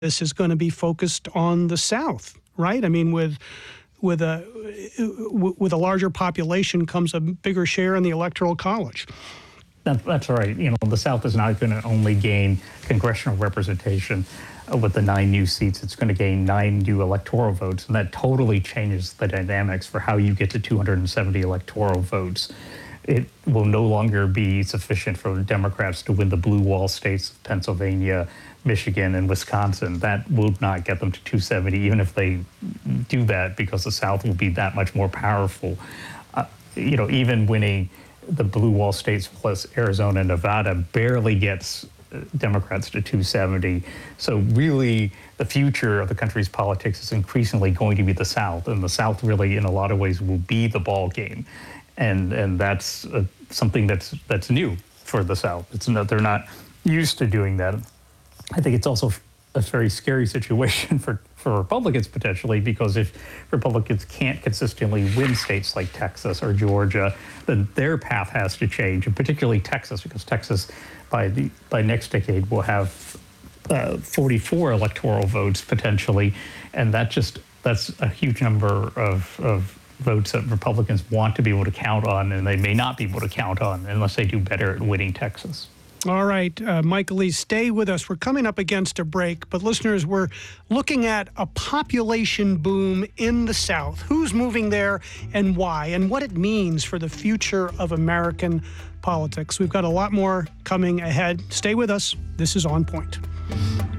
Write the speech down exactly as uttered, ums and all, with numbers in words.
this is going to be focused on the South, right? I mean, with with a with a larger population comes a bigger share in the Electoral College. That, that's right. You know, the South is not going to only gain congressional representation uh, with the nine new seats. It's going to gain nine new electoral votes, and that totally changes the dynamics for how you get to two hundred seventy electoral votes. It will no longer be sufficient for Democrats to win the blue wall states of Pennsylvania, Michigan, and Wisconsin. That will not get them to two seventy, even if they do that, because the South will be that much more powerful. Uh, you know, even winning the blue wall states plus Arizona and Nevada barely gets Democrats to two seventy. So really, the future of the country's politics is increasingly going to be the South, and the South really, in a lot of ways, will be the ball game. And and that's uh, something that's that's new for the South. It's not, they're not used to doing that. I think it's also a very scary situation for, for Republicans potentially, because if Republicans can't consistently win states like Texas or Georgia, then their path has to change, and particularly Texas, because Texas by the by next decade will have uh, forty-four electoral votes potentially, and that just that's a huge number of of votes that Republicans want to be able to count on, and they may not be able to count on unless they do better at winning Texas. All right, uh, Michael Lee, stay with us. We're coming up against a break, but listeners, we're looking at a population boom in the South. Who's moving there and why, and what it means for the future of American politics. We've got a lot more coming ahead. Stay with us. This is On Point.